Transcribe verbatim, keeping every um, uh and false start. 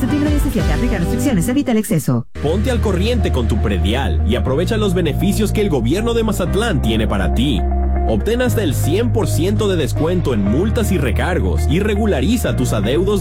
septiembre diecisiete. Aplica restricciones. Evita el exceso. Ponte al corriente con tu predial y aprovecha los beneficios que el gobierno de Mazatlán tiene para ti. Obtén hasta el cien por ciento de descuento en multas y recargos y regulariza tus adeudos